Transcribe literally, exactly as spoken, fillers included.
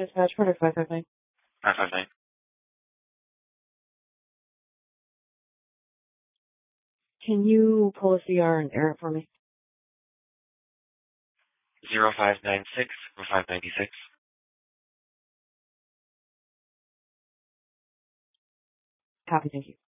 Dispatch, Porter five five nine. five five nine. Can you pull a C R and air it for me? zero five nine six, zero five nine six. Copy, thank you.